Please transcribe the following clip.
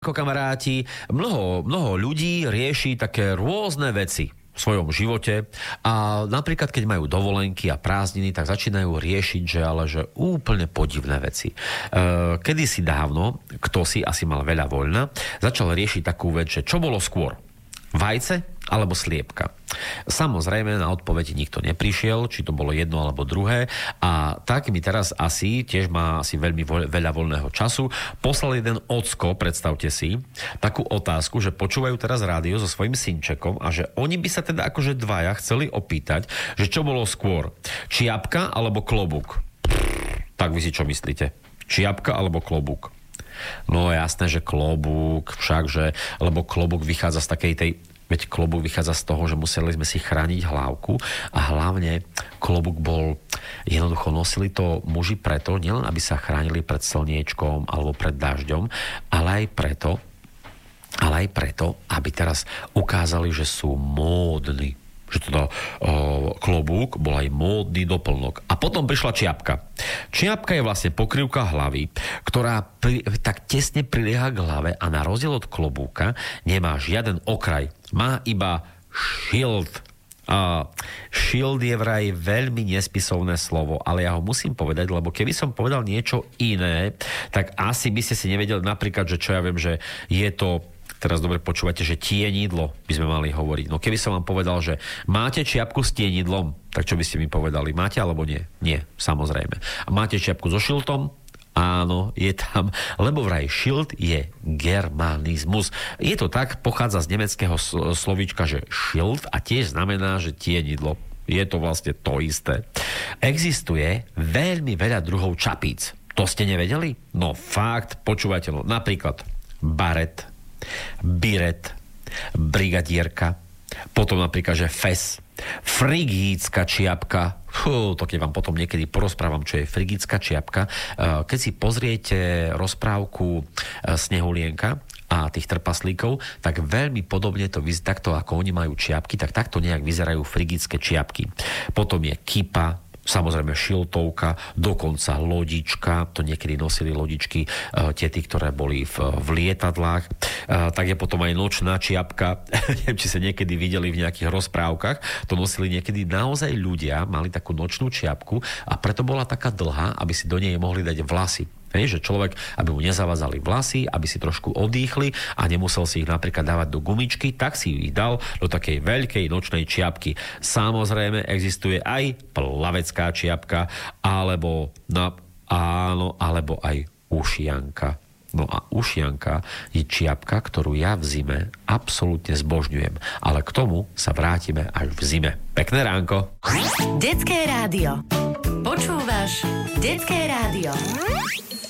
Ako kamaráti, mnoho ľudí rieši také rôzne veci v svojom živote a napríklad keď majú dovolenky a prázdniny, tak začínajú riešiť, že úplne podivné veci. Kedysi dávno, kto si asi mal veľa voľna, začal riešiť takú vec, že čo bolo skôr? Vajce alebo sliepka? Samozrejme, na odpoveď nikto neprišiel, či to bolo jedno alebo druhé. A tak mi teraz tiež má veľmi veľa voľného času, poslal jeden ocko, predstavte si, takú otázku, že počúvajú teraz rádio so svojím synčekom a že oni by sa teda akože dvaja chceli opýtať, že čo bolo skôr? Čiapka alebo klobúk? Tak vy si čo myslíte? Čiapka alebo klobúk? No jasné, že klobúk, lebo klobúk vychádza z takej tej, veď klobúk vychádza z toho, že museli sme si chrániť hlávku a hlavne klobúk jednoducho nosili to muži preto, nielen aby sa chránili pred slniečkom alebo pred dažďom, ale aj preto, aby teraz ukázali, že sú módni. Že teda klobúk bol aj módny doplnok. A potom prišla čiapka. Čiapka je vlastne pokrývka hlavy, ktorá tak tesne prilieha k hlave a na rozdiel od klobúka nemá žiaden okraj. Má iba šild. Šild je vraj veľmi nespisovné slovo, ale ja ho musím povedať, lebo keby som povedal niečo iné, tak asi by ste si nevedeli napríklad, že čo ja viem, že je to. Teraz dobre počúvate, že tienidlo by sme mali hovoriť. No keby som vám povedal, že máte čiapku s tienidlom, tak čo by ste mi povedali? Máte alebo nie? Nie, samozrejme. A máte čiapku so šiltom? Áno, je tam, lebo vraj šilt je germanizmus. Je to tak, pochádza z nemeckého slovíčka, že šilt a tiež znamená, že tienidlo. Je to vlastne to isté. Existuje veľmi veľa druhov čapíc. To ste nevedeli? No fakt, počúvajte, no napríklad baret, biret, brigadierka, potom napríklad, že fes, frigícka čiapka, to keď vám potom niekedy porozprávam, čo je frigícka čiapka. Keď si pozriete rozprávku Snehulienka a tých trpaslíkov, tak veľmi podobne to takto, ako oni majú čiapky, tak takto nejak vyzerajú frigícké čiapky. Potom je kipa, samozrejme šiltovka, dokonca lodička, to niekedy nosili lodičky tety, ktoré boli v lietadlách, tak je potom aj nočná čiapka, neviem, či sa niekedy videli v nejakých rozprávkach, to nosili niekedy naozaj ľudia, mali takú nočnú čiapku a preto bola taká dlhá, aby si do nej mohli dať vlasy. Že človek, aby mu nezavazali vlasy, aby si trošku odýchli a nemusel si ich napríklad dávať do gumičky, tak si ich dal do takej veľkej nočnej čiapky. Samozrejme, existuje aj plavecká čiapka, alebo aj ušianka. No a ušianka je čiapka, ktorú ja v zime absolútne zbožňujem. Ale k tomu sa vrátime až v zime. Pekné ránko. Detské rádio. Počúvaš Detské rádio.